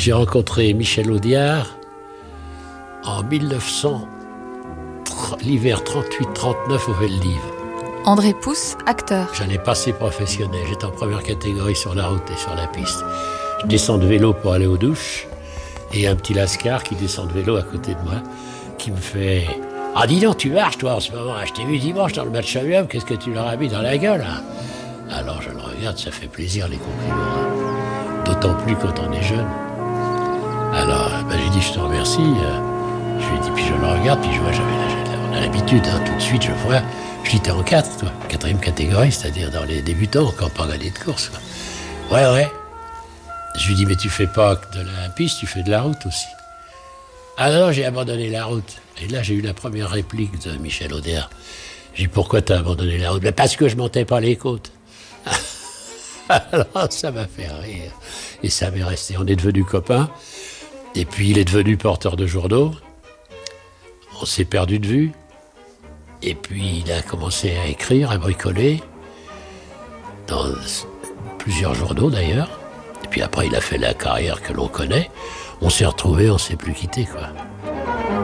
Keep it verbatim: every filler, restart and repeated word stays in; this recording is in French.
J'ai rencontré Michel Audiard en mille neuf cents, l'hiver trente-huit trente-neuf au Veldiv. André Pousse, acteur. J'en ai passé professionnel. J'étais en première catégorie sur la route et sur la piste. Je descends de vélo pour aller aux douches. Et un petit lascar qui descend de vélo à côté de moi, qui me fait « Ah, dis donc, tu marches, toi, en ce moment. Je t'ai vu dimanche dans le match à Vium. Qu'est-ce que tu leur as mis dans la gueule, hein ?» Alors, je le regarde, ça fait plaisir, les compliments. Hein. D'autant plus quand on est jeune. Alors, ben, j'ai dit « Je te remercie. » Je lui ai dit, puis je le regarde, puis je vois, j'avais on a l'habitude, hein, tout de suite, je vois. Je dis « T'es en quatre, toi. Quatrième catégorie, c'est-à-dire dans les débutants, encore pas gagné de course. Quoi. Ouais, ouais. Je lui dis, mais tu fais pas que de la piste, tu fais de la route aussi. Ah non, j'ai abandonné la route. Et là, j'ai eu la première réplique de Michel Audiard. J'ai dit, pourquoi t'as abandonné la route? Mais parce que je montais pas les côtes. Alors, ça m'a fait rire. Et ça m'est resté. On est devenus copains. Et puis, il est devenu porteur de journaux. On s'est perdu de vue. Et puis, il a commencé à écrire, à bricoler. Dans plusieurs journaux, d'ailleurs. Et puis après, il a fait la carrière que l'on connaît. On s'est retrouvés, on ne s'est plus quittés, quoi.